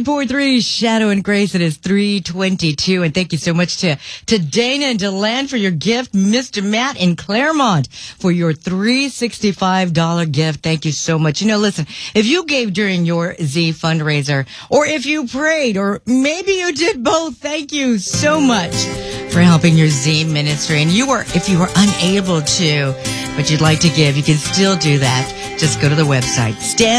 90.3 Shadow and Grace. It is 3:22. And thank you so much to Dana and Deland for your gift. Mr. Matt in Claremont for your $365 gift. Thank you so much. Listen, if you gave during your Z fundraiser, or if you prayed, or maybe you did both, thank you so much for helping your Z ministry. And if you were unable to, but you'd like to give, you can still do that. Just go to the website.